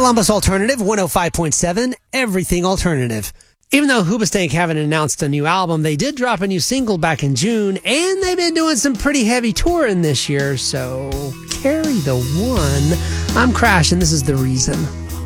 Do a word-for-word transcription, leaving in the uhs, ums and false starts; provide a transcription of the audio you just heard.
Columbus Alternative one oh five point seven, everything alternative. Even though Hoobastank haven't announced a new album, they did drop a new single back in June, and they've been doing some pretty heavy touring this year, so carry the one. I'm Crash, and this is The Reason.